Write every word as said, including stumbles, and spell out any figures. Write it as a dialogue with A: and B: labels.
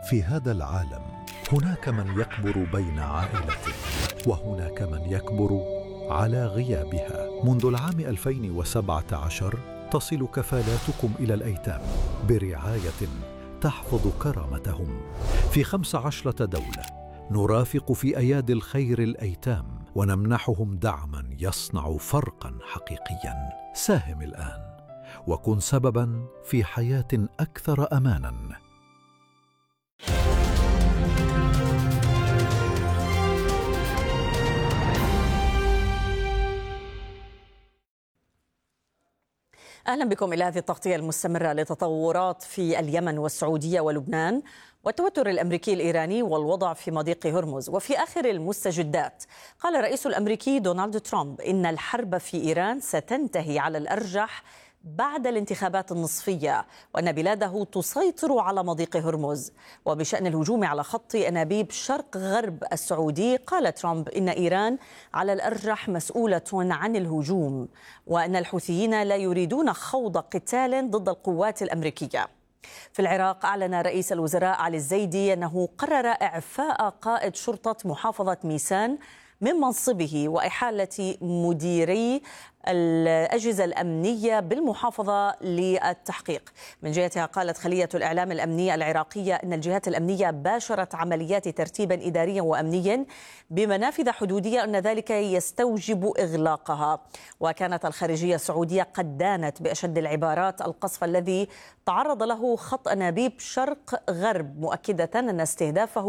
A: في هذا العالم هناك من يكبر بين عائلته، وهناك من يكبر على غيابها. منذ العام ألفين وسبعة عشر تصل كفالاتكم إلى الأيتام برعاية تحفظ كرامتهم في خمس عشرة دولة. نرافق في أيادي الخير الأيتام ونمنحهم دعما يصنع فرقا حقيقيا. ساهم الآن وكن سببا في حياة أكثر أمانا.
B: أهلا بكم إلى هذه التغطية المستمرة لتطورات في اليمن والسعودية ولبنان والتوتر الأمريكي الإيراني والوضع في مضيق هرمز. وفي آخر المستجدات قال الرئيس الأمريكي دونالد ترامب إن الحرب في إيران ستنتهي على الأرجح بعد الانتخابات النصفية، وأن بلاده تسيطر على مضيق هرمز. وبشأن الهجوم على خط أنابيب شرق غرب السعودي قال ترامب إن إيران على الأرجح مسؤولة عن الهجوم، وأن الحوثيين لا يريدون خوض قتال ضد القوات الأمريكية. في العراق أعلن رئيس الوزراء علي الزيدي أنه قرر إعفاء قائد شرطة محافظة ميسان من منصبه وإحالة مديري الأجهزة الأمنية بالمحافظة للتحقيق. من جهتها قالت خلية الإعلام الأمنية العراقية أن الجهات الأمنية باشرت عمليات ترتيبا إداريا وأمنيا بمنافذ حدودية، أن ذلك يستوجب إغلاقها. وكانت الخارجية السعودية قد دانت بأشد العبارات القصف الذي تعرض له خط أنابيب شرق غرب، مؤكدة أن استهدافه